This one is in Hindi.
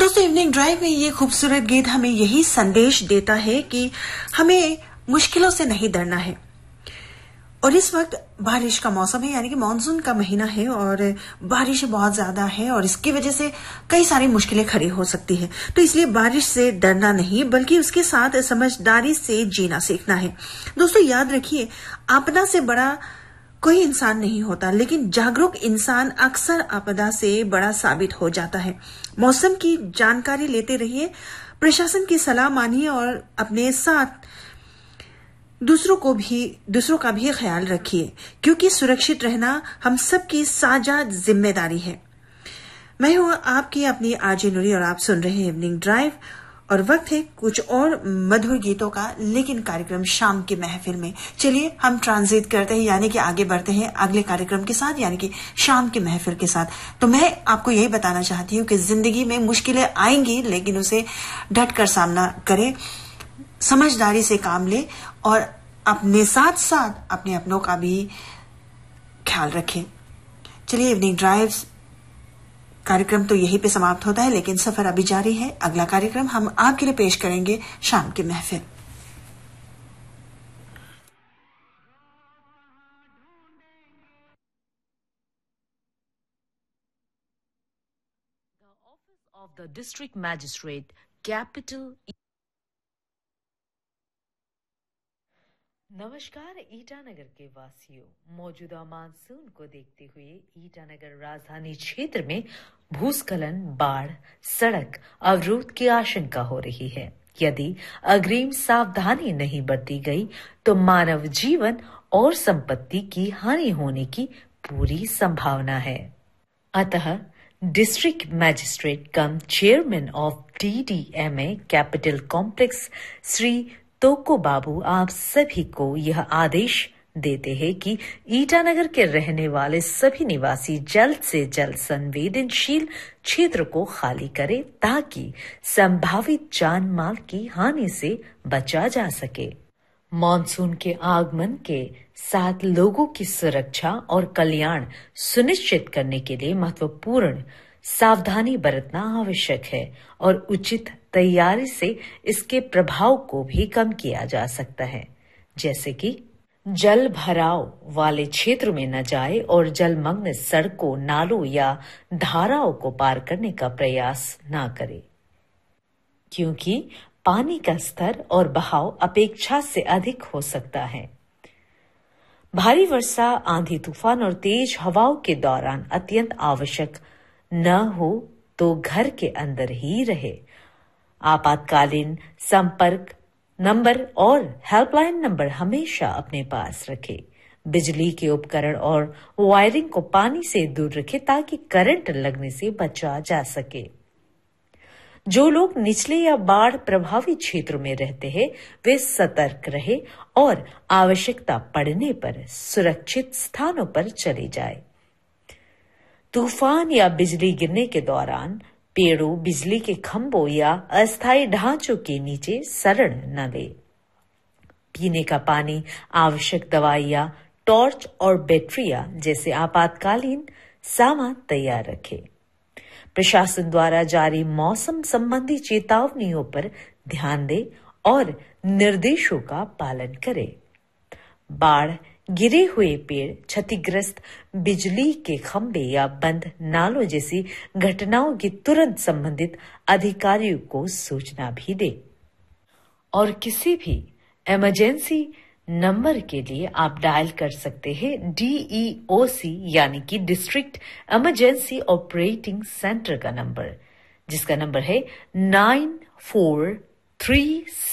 दोस्तों, इवनिंग ड्राइव में ये खूबसूरत गीत हमें यही संदेश देता है कि हमें मुश्किलों से नहीं डरना है। और इस वक्त बारिश का मौसम है, यानी कि मानसून का महीना है और बारिश बहुत ज्यादा है और इसकी वजह से कई सारी मुश्किलें खड़ी हो सकती है। तो इसलिए बारिश से डरना नहीं बल्कि उसके साथ समझदारी से जीना सीखना है। दोस्तों याद रखिए, आपदा से बड़ा कोई इंसान नहीं होता, लेकिन जागरूक इंसान अक्सर आपदा से बड़ा साबित हो जाता है। मौसम की जानकारी लेते रहिए, प्रशासन की सलाह मानिए और अपने साथ दूसरों का भी ख्याल रखिए, क्योंकि सुरक्षित रहना हम सबकी साझा जिम्मेदारी है। मैं हूं आपकी अपनी आरजे नूरी और आप सुन रहे हैं इवनिंग ड्राइव। और वक्त है कुछ और मधुर गीतों का, लेकिन कार्यक्रम शाम की महफिल में। चलिए हम ट्रांजिट करते हैं, यानी कि आगे बढ़ते हैं अगले कार्यक्रम के साथ, यानी कि शाम की महफिल के साथ। तो मैं आपको यही बताना चाहती हूँ कि जिंदगी में मुश्किलें आएंगी, लेकिन उसे डट कर सामना करें, समझदारी से काम ले और अपने साथ साथ अपने अपनों का भी ख्याल रखें। चलिए, इवनिंग ड्राइव कार्यक्रम तो यहीं पे समाप्त होता है, लेकिन सफर अभी जारी है। अगला कार्यक्रम हम आपके लिए पेश करेंगे शाम की महफिल। The office of the district magistrate, capital. नमस्कार ईटानगर के वासियों, मौजूदा मानसून को देखते हुए ईटानगर राजधानी क्षेत्र में भूस्खलन, बाढ़, सड़क अवरोध की आशंका हो रही है। यदि अग्रिम सावधानी नहीं बरती गई तो मानव जीवन और संपत्ति की हानि होने की पूरी संभावना है। अतः district magistrate come chairman of DDMA capital complex Shri तोको बाबू आप सभी को यह आदेश देते हैं कि ईटानगर के रहने वाले सभी निवासी जल्द से जल्द संवेदनशील क्षेत्र को खाली करें, ताकि संभावित जान माल की हानि से बचा जा सके। मॉनसून के आगमन के साथ लोगों की सुरक्षा और कल्याण सुनिश्चित करने के लिए महत्वपूर्ण सावधानी बरतना आवश्यक है और उचित तैयारी से इसके प्रभाव को भी कम किया जा सकता है, जैसे कि जल भराव वाले क्षेत्र में न जाए और जलमग्न सड़कों, नालों या धाराओं को पार करने का प्रयास न करें, क्योंकि पानी का स्तर और बहाव अपेक्षा से अधिक हो सकता है। भारी वर्षा, आंधी तूफान और तेज हवाओं के दौरान अत्यंत आवश्यक न हो तो घर के अंदर ही रहे। आपातकालीन संपर्क नंबर और हेल्पलाइन नंबर हमेशा अपने पास रखें। बिजली के उपकरण और वायरिंग को पानी से दूर रखें, ताकि करंट लगने से बचा जा सके। जो लोग निचले या बाढ़ प्रभावित क्षेत्रों में रहते हैं, वे सतर्क रहे और आवश्यकता पड़ने पर सुरक्षित स्थानों पर चले जाए। तूफान या बिजली गिरने के दौरान पेड़ों, बिजली के खंभों या अस्थायी ढांचों के नीचे शरण न ले। पीने का पानी, आवश्यक दवाइयां, टॉर्च और बैटरिया जैसे आपातकालीन सामान तैयार रखें। प्रशासन द्वारा जारी मौसम संबंधी चेतावनियों पर ध्यान दें और निर्देशों का पालन करें। बाढ़, गिरे हुए पेड़, क्षतिग्रस्त बिजली के खंभे या बंद नालों जैसी घटनाओं की तुरंत संबंधित अधिकारियों को सूचना भी दे। और किसी भी इमरजेंसी नंबर के लिए आप डायल कर सकते हैं DEOC, यानी कि डिस्ट्रिक्ट इमरजेंसी ऑपरेटिंग सेंटर का नंबर, जिसका नंबर है 9436